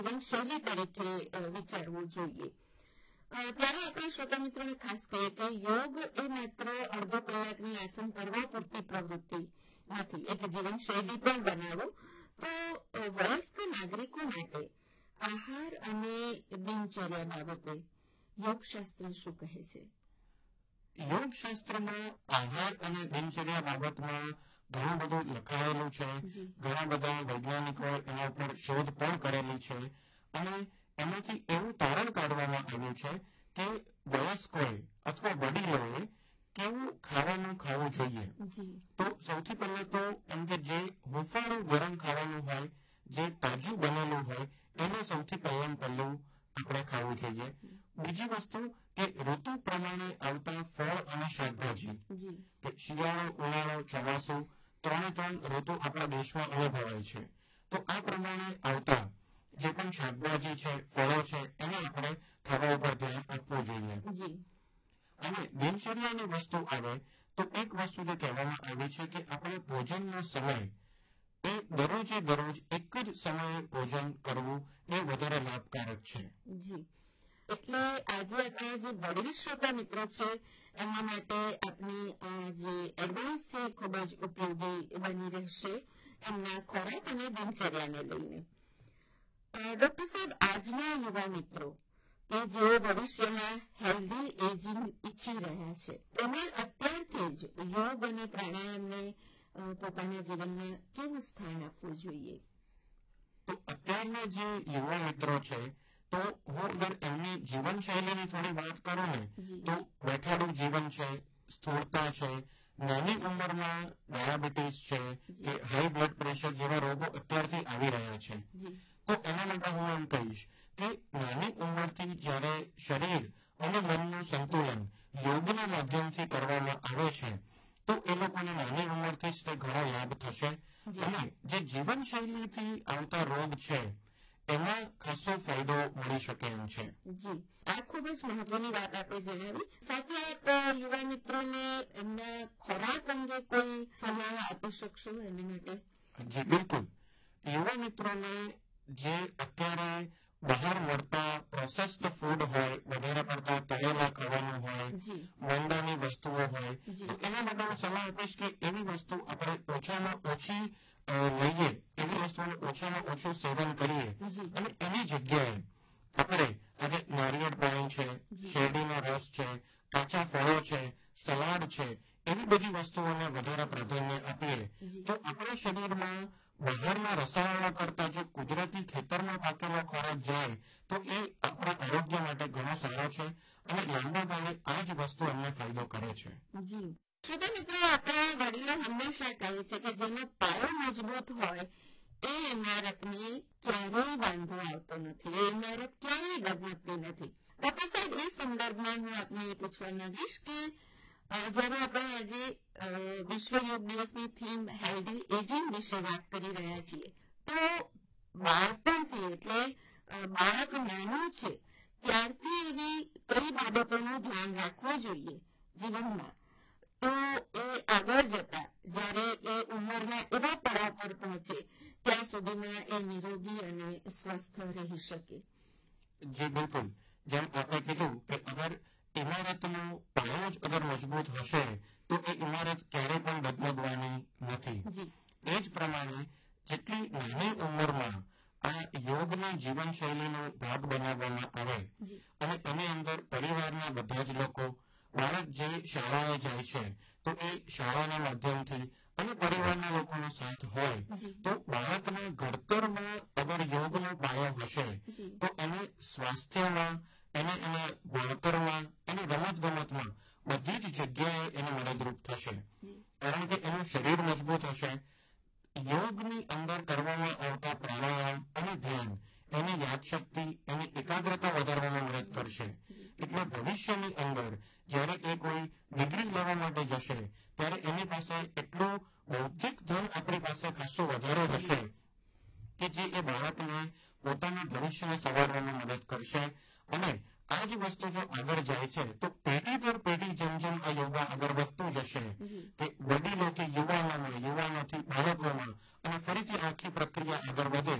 શૈલી તરીકે વિચારવું જોઈએ. ત્યારે આપણે શ્રોતા મિત્રોને ખાસ કહીએ કે યોગ એ માત્ર અડધો કલાકની આસન કરવા પૂરતી પ્રવૃત્તિ નથી, એક જીવનશૈલી પણ બનાવો. તો વયસ્ક નાગરિકો માટે આહાર અને દિનચર્યા બાબતે યોગશાસ્ત્ર શું કહે છે? યોગશાસ્ત્રમાં આહાર અને દિનચર્યા બાબતમાં ઘણું બધું લખાયેલું છે. ઘણા બધા વૈજ્ઞાનિકોએ એના ઉપર શોધ પણ કરેલી છે અને એમાંથી એવું તારણ કાઢવામાં આવ્યું છે કે વયસ્કોએ અથવા વડીલોએ કેવું ખાવાનું ખાવું જોઈએ. તો સૌથી પહેલા તો એમ કે જે હુંફાળું ગરમ ખાવાનું હોય, જે તાજું બનેલું હોય, એને સૌથી પહેલું આપણે ખાવું જોઈએ. બીજી વસ્તુ કે ઋતુ પ્રમાણે આવતા ફળ અને શાકભાજી, કે શિયાળો, ઉનાળો, ચોમાસું, ત્રણ ઋતુ આપણા દેશમાં અનુભવાય છે. તો આ પ્રમાણે આવતા જે પણ શાકભાજી છે, ફળો છે, એને આપણે ખાવા ઉપર ધ્યાન આપવું જોઈએ. અને દિનચર્યાની વસ્તુ આવે તો એક વસ્તુ જે કહેવામાં આવી છે કે આપણે ભોજનનો સમય એ દરરોજ એક જ સમયે ભોજન કરવું એ વધારે લાભકારક છે. એટલે આજે આપણા જે વડીલ શ્રોતા મિત્રો છે એમના માટે આપની જે એડવાઇસ છે ખૂબ જ ઉપયોગી બની રહેશે એમના ખોરાક અને દિનચર્યાને લઈને. ડોક્ટર સાહેબ, આજના યુવા મિત્રો કે જેઓ ભવિષ્યમાં હેલ્ધી એજિંગ ઈચ્છી રહ્યા છે, તેમણે અત્યારથી જ યોગ અને પ્રાણાયામને પોતાના જીવનમાં કેવું સ્થાન આપવું જોઈએ? તો અત્યારના જે યુવા મિત્રો છે, તો હું અગર એમની જીવનશૈલીની થોડી વાત કરું ને, તો બેઠાડું જીવન છે, સ્થૂળતા છે, નાની ઉંમરમાં ડાયાબિટીસ છે કે હાઈ બ્લડ પ્રેશર જેવા રોગો અત્યારથી આવી રહ્યા છે. તો એના માટે હું એમ કહીશ કે નાની ઉંમરથી જ્યારે શરીર અને મનનું સંતુલન યોગના માધ્યમથી કરવામાં આવે છે, તો એ લોકોને નાની ઉંમરથી જ તે ઘણો લાભ થશે. અને જે જીવનશૈલીથી આવતા રોગ છે એમાં ખાસો ફાયદો મળી શકે એમ છે. આ ખૂબ જ મહત્વની વાત આપણે જણાવી. સાથે આપ યુવા મિત્રોને એમના ખોરાક અંગે કોઈ સલાહ આપી શકશો એના માટે? જી બિલકુલ. યુવા મિત્રોને જે અત્યારે બહાર મળતા પ્રોસેસ્ડ ફૂડ હોય, વધારે પડતા તળેલા ખાવાનું હોય, મેંદાની વસ્તુઓ હોય, તો એના માટે હું સલાહ આપીશ કે એવી વસ્તુ આપણે ઓછામાં ઓછી લઈએ, એવી વસ્તુનું ઓછામાં ઓછું સેવન કરીએ અને એની જગ્યાએ આપણે આજે નારિયેળ પાણી છે, શેરડીનો રસ છે, કાચા ફળો છે, સલાડ છે, એવી બધી વસ્તુઓને વધારે પ્રાધાન્ય આપીએ તો આપણા શરીરમાં બહારના રસાયણો કરતા જો કુદરતી ખેતરમાં પાકેલો ખોરાક જાય તો એ આપણા આરોગ્ય માટે ઘણો સારો છે અને લાંબા ગાળે આ જ વસ્તુ અમને ફાયદો કરે છે. શ્રોતા મિત્રો, આપણા વડીલો હંમેશા કહે છે કે જેનો પાયો મજબૂત હોય એ ઇમારતની ક્યારેય વાંધો આવતો નથી, એ ઇમારત ક્યારેય ડગમગતી નથી. ડોક્ટર સાહેબ, એ સંદર્ભમાં હું આપને એ પૂછવા માંગીશ કે જ્યારે આપણે આજે વિશ્વ યોગ દિવસની થીમ હેલ્ધી એજિંગ વિશે વાત કરી રહ્યા છીએ, તો બાળપણથી એટલે બાળક નાનું છે ત્યારથી એની કઈ બાબતોનું ધ્યાન રાખવું જોઈએ જીવનમાં, તો એ આગળ જતા જ્યારે એ ઉંમરના એવા પડાવ પર પહોંચે ત્યાં સુધીમાં એ નિરોગી અને સ્વસ્થ રહી શકે? જી બિલકુલ. જેમ આપણે કીધું કે અગર ઇમારતનો પાયો જ અગર મજબૂત હશે તો એ ઇમારત ક્યારે પણ ડગમગવાની નથી. એ જ પ્રમાણે જેટલી નાની ઉંમરમાં આ યોગની જીવનશૈલીનો ભાગ બનાવવામાં આવે અને એની અંદર પરિવારના બધા જ લોકો, બાળક જે શાળાએ જાય છે તો એ શાળાના માધ્યમથી અને પરિવારના લોકોનો સાથ હોય તો બાળકના ઘડતરમાં અગર યોગનો પાયો હશે તો એને સ્વાસ્થ્યમાં, એના ભણતરમાં, એની રમતગમતમાં બધી જ જગ્યાએ એને મદદરૂપ થશે. કારણ કે એનું શરીર મજબૂત હશે. યોગની અંદર કરવામાં આવતા પ્રાણાયામ અને ધ્યાન એની યાદશક્તિ, એની એકાગ્રતા વધારવામાં મદદ કરશે. એટલે ભવિષ્યની અંદર જ્યારે એ કોઈ ડિગ્રી લેવા માટે જશે ત્યારે એની પાસે એટલું બૌદ્ધિક ધન આપણી પાસે ખાસું વધારે હશે કે જે એ બાળકને પોતાના ભવિષ્યને સવારવામાં મદદ કરશે. અને આ જ વસ્તુ જો આગળ જાય છે તો પેઢી પર પેઢી જેમ જેમ આ યોગા આગળ વધતું જશે કે વડીલો કે યુવાનોથી બાળકોમાં અને ફરીથી આખી પ્રક્રિયા આગળ વધે